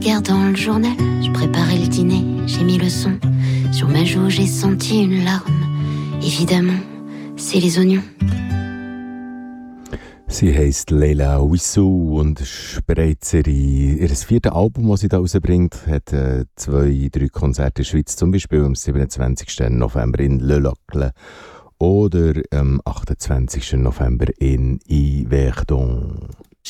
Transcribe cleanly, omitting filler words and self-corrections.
regardant le journal, je préparais le dîner, j'ai mis le son. Sur ma joue, j'ai senti une larme. Évidemment, c'est les oignons. Sie heisst Leila Wissou und ist bereits ihr viertes Album, das sie da rausbringt. Hat 2-3 Konzerte in der Schweiz, zum Beispiel am 27. November in Le Locle oder am 28. November in Yverdon.